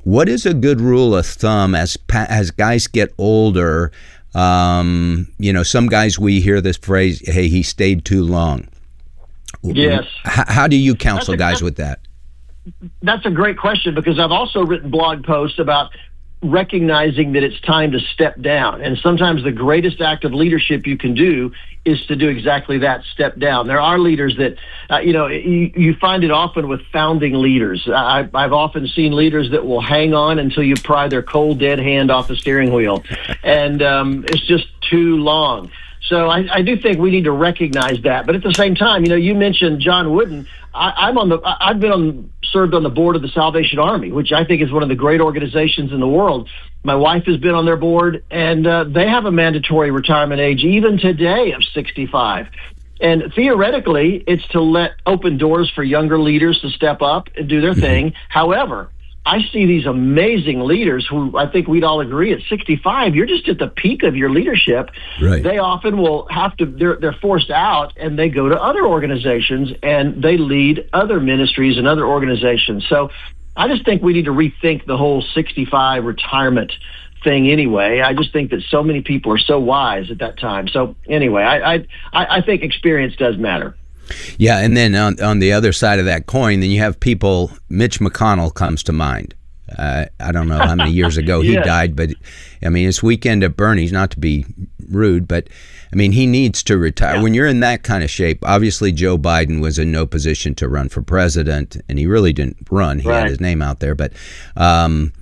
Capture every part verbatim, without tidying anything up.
what is a good rule of thumb as as guys get older? Um, you know, some guys, we hear this phrase, hey, he stayed too long. Yes. How, how do you counsel a, guys with that? That's a great question, because I've also written blog posts about recognizing that it's time to step down. And sometimes the greatest act of leadership you can do is to do exactly that, step down. There are leaders that, uh, you know, you, you find it often with founding leaders. I, I've often seen leaders that will hang on until you pry their cold, dead hand off the steering wheel. And um, it's just too long. So I, I do think we need to recognize that. But at the same time, you know, you mentioned John Wooden. I, I'm on the. I've been on served on the board of the Salvation Army, which I think is one of the great organizations in the world. My wife has been on their board, and uh, they have a mandatory retirement age even today of sixty-five. And theoretically, it's to let open doors for younger leaders to step up and do their thing. However, I see these amazing leaders who I think we'd all agree at sixty-five, you're just at the peak of your leadership. Right. They often will have to, they're, they're forced out, and they go to other organizations and they lead other ministries and other organizations. So I just think we need to rethink the whole sixty-five retirement thing anyway. I just think that so many people are so wise at that time. So anyway, I, I, I think experience does matter. Yeah, and then on, on the other side of that coin, then you have people, Mitch McConnell comes to mind. Uh, I don't know how many years ago he Yes. died, but I mean, it's weekend at Bernie's, not to be rude, but I mean, he needs to retire. Yeah. When you're in that kind of shape, obviously Joe Biden was in no position to run for president, and he really didn't run. He Right. had his name out there, but um,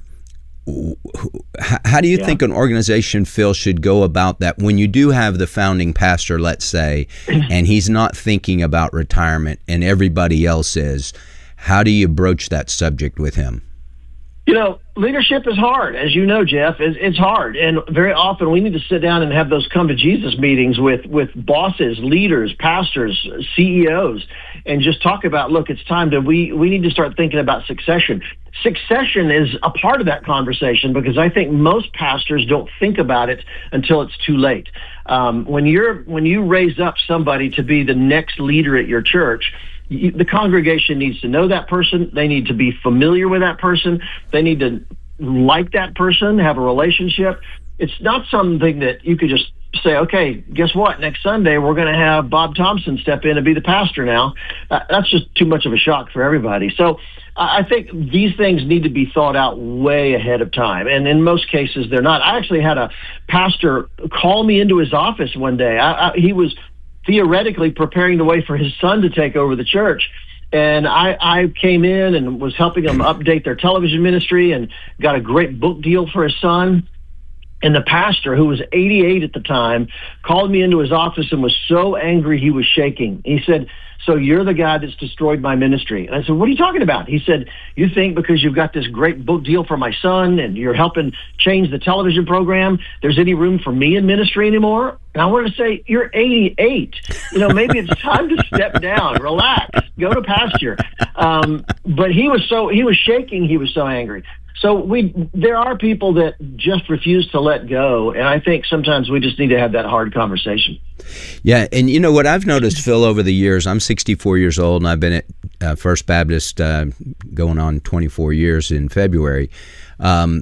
how do you Yeah. think an organization, Phil, should go about that when you do have the founding pastor, let's say, and he's not thinking about retirement and everybody else is? How do you broach that subject with him? You know, leadership is hard, as you know, Jeff. It's, it's hard, and very often we need to sit down and have those come to Jesus meetings with with bosses, leaders, pastors, C E Os, and just talk about, look, it's time to we we need to start thinking about succession. Succession is a part of that conversation, because I think most pastors don't think about it until it's too late. Um, when you're when you raise up somebody to be the next leader at your church, you, the congregation needs to know that person. They need to be familiar with that person. They need to like that person, have a relationship. It's not something that you could just say, okay, guess what? Next Sunday, we're going to have Bob Thompson step in and be the pastor now. Uh, that's just too much of a shock for everybody. So I think these things need to be thought out way ahead of time. And in most cases, they're not. I actually had a pastor call me into his office one day. I, I, he was theoretically preparing the way for his son to take over the church. And I, I came in and was helping him update their television ministry and got a great book deal for his son. And the pastor, who was eighty-eight at the time, called me into his office and was so angry he was shaking. He said, so you're the guy that's destroyed my ministry. And I said, what are you talking about? He said, you think because you've got this great book deal for my son and you're helping change the television program, there's any room for me in ministry anymore? And I wanted to say, you're eighty-eight. You know, maybe it's time to step down, relax, go to pasture. Um, but he was so, he was shaking. He was so angry. So we, there are people that just refuse to let go, and I think sometimes we just need to have that hard conversation. Yeah, and you know what I've noticed, Phil, over the years, I'm sixty-four years old, and I've been at uh, First Baptist uh, going on twenty-four years in February. Um,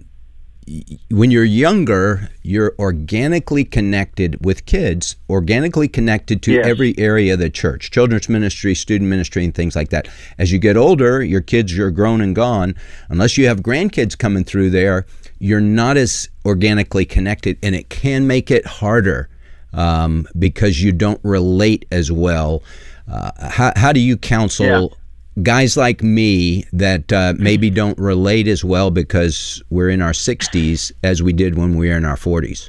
when you're younger, you're organically connected with kids, organically connected to Yes. every area of the church, children's ministry, student ministry, and things like that. As you get older, your kids are grown and gone. Unless you have grandkids coming through there, you're not as organically connected, and it can make it harder um, because you don't relate as well. Uh, how, how do you counsel Yeah. guys like me that uh, maybe don't relate as well because we're in our sixties as we did when we were in our forties?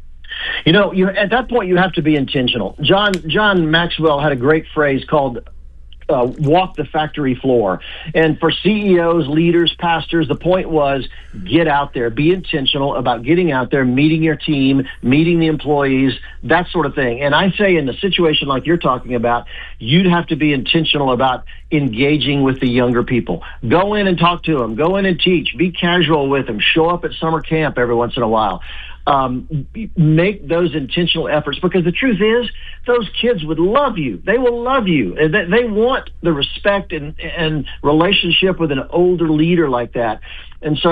You know, you at that point you have to be intentional. John John Maxwell had a great phrase called uh, "walk the factory floor." And for C E Os, leaders, pastors, the point was get out there, be intentional about getting out there, meeting your team, meeting the employees, that sort of thing. And I say in a situation like you're talking about, you'd have to be intentional about engaging with the younger people. Go in and talk to them. Go in and teach. Be casual with them. Show up at summer camp every once in a while. Um, make those intentional efforts, because the truth is those kids would love you. They will love you. And they, they want the respect and, and relationship with an older leader like that. And so